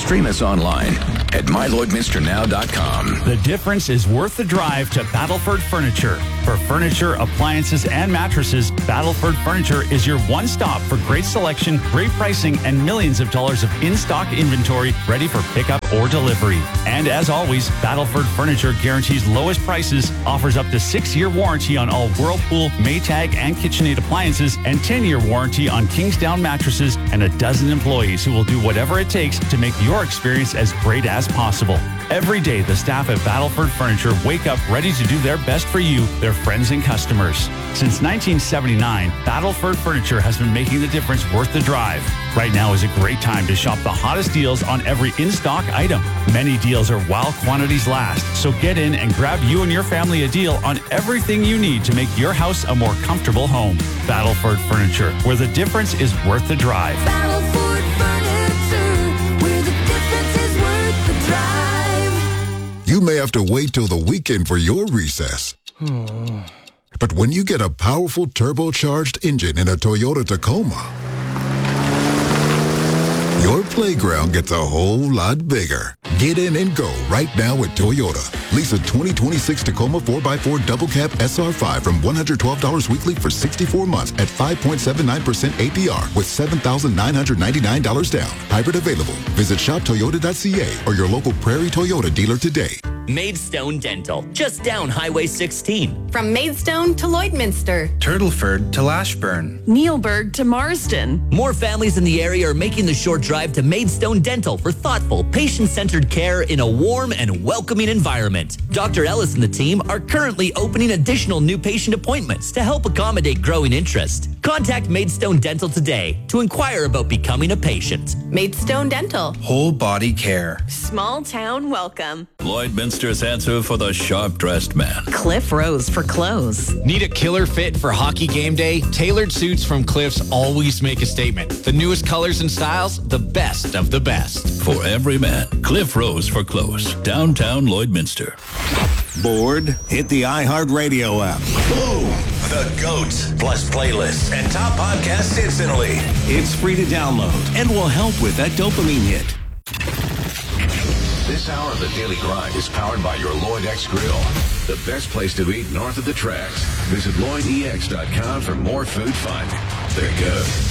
Stream us online at mylloydminsternow.com. The difference is worth the drive to Battleford Furniture. For furniture, appliances, and mattresses, Battleford Furniture is your one-stop for great selection, great pricing, and millions of dollars of in-stock inventory ready for pickup or delivery. And as always, Battleford Furniture guarantees lowest prices, offers up to 6-year warranty on all Whirlpool, Maytag, and KitchenAid appliances, and 10-year warranty on Kingsdown mattresses, and a dozen employees who will do whatever it takes to make your experience as great as possible. Every day, the staff at Battleford Furniture wake up ready to do their best for you, their friends and customers. Since 1979, Battleford Furniture has been making the difference worth the drive. Right now is a great time to shop the hottest deals on every in-stock item. Many deals are while quantities last, so get in and grab you and your family a deal on everything you need to make your house a more comfortable home. Battleford Furniture, where the difference is worth the drive. Battleford Furniture, where the difference is worth the drive. You may have to wait till the weekend for your recess. But when you get a powerful turbocharged engine in a Toyota Tacoma, your playground gets a whole lot bigger. Get in and go right now at Toyota. Lease a 2026 Tacoma 4x4 Double Cab SR5 from $112 weekly for 64 months at 5.79% APR with $7,999 down. Hybrid available. Visit shoptoyota.ca or your local Prairie Toyota dealer today. Maidstone Dental, just down Highway 16. From Maidstone to Lloydminster. Turtleford to Lashburn. Neilburg to Marsden. More families in the area are making the short drive to Maidstone Dental for thoughtful, patient-centered care in a warm and welcoming environment. Dr. Ellis and the team are currently opening additional new patient appointments to help accommodate growing interest. Contact Maidstone Dental today to inquire about becoming a patient. Maidstone Dental. Whole body care. Small town welcome. Lloydminster's answer for the sharp-dressed man. Cliff Rose for clothes. Need a killer fit for hockey game day? Tailored suits from Cliff's always make a statement. The newest colors and styles, the best of the best. For every man, Cliff Rose for clothes. Downtown Lloydminster. Bored? Hit the iHeartRadio app. Boom! The GOAT, plus playlists and top podcasts instantly. It's free to download and will help with that dopamine hit. This hour of the Daily Grind is powered by your Lloyd X Grill, the best place to eat north of the tracks. Visit LloydEX.com for more food fun. They're good.